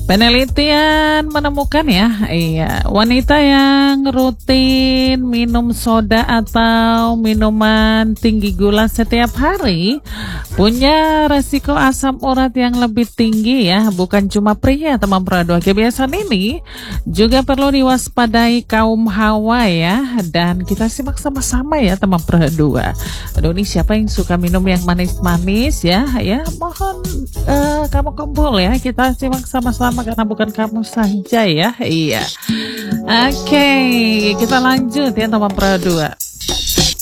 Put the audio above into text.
Penelitian menemukan wanita yang rutin minum soda atau minuman tinggi gula setiap hari punya resiko asam urat yang lebih tinggi ya, bukan cuma pria teman Pro2. Kebiasaan ini juga perlu diwaspadai kaum hawa ya, dan kita simak sama-sama ya teman Pro2. Aduh, ini siapa yang suka minum yang manis-manis ya, mohon kamu kumpul ya, kita simak sama-sama karena bukan kamu saja ya. Iya. Oke, kita lanjut ya teman Pro2.